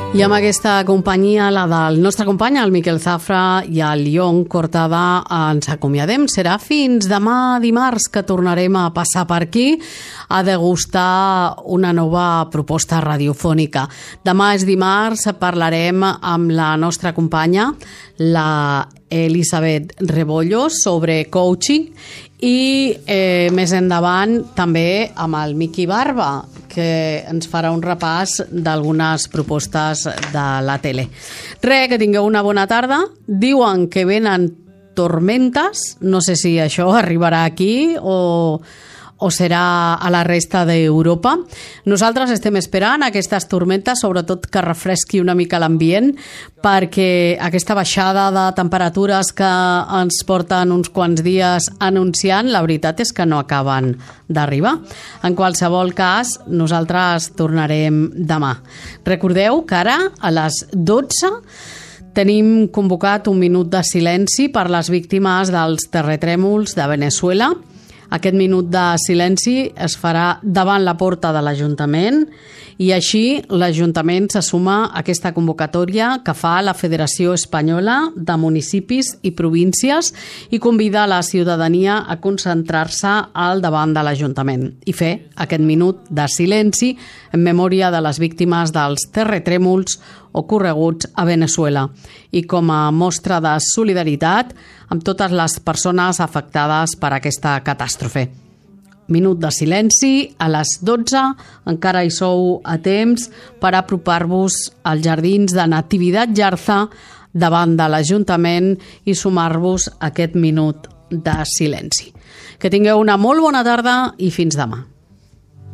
I amb aquesta companyia, la del nostre company, el Miquel Zafra i el Llong Cortada, ens acomiadem. Serà fins demà dimarts que tornarem a passar per aquí a degustar una nova proposta radiofònica. Demà és dimarts, parlarem amb la nostra companya, la Elisabet Rebollo, sobre coaching i més endavant també amb el Miqui Barba, que ens farà un repàs d'algunes propostes de la tele. Que tingueu una bona tarda. Diuen que venen tormentes, no sé si això arribarà aquí o serà a la resta d'Europa. Nosaltres estem esperant aquestes tormentes, sobretot que refresqui una mica l'ambient, perquè aquesta baixada de temperatures que ens porten uns quants dies anunciant, la veritat és que no acaben d'arribar. En qualsevol cas, nosaltres tornarem demà. Recordeu que ara, a les 12, tenim convocat un minut de silenci per les víctimes dels terratrèmols de Veneçuela. Aquest minut de silenci es farà davant la porta de l'Ajuntament i així l'Ajuntament se suma a aquesta convocatòria que fa la Federació Espanyola de Municipis i Províncies i convida a la ciutadania a concentrar-se al davant de l'Ajuntament i fer aquest minut de silenci en memòria de les víctimes dels terratrèmols ocorreguts a Veneçuela i com a mostra de solidaritat amb totes les persones afectades per aquesta catàstrofe. Minut de silenci a les 12, encara hi sou a temps per apropar-vos als jardins de Natividad Jarza davant de l'Ajuntament i sumar-vos a aquest minut de silenci. Que tingueu una molt bona tarda i fins demà.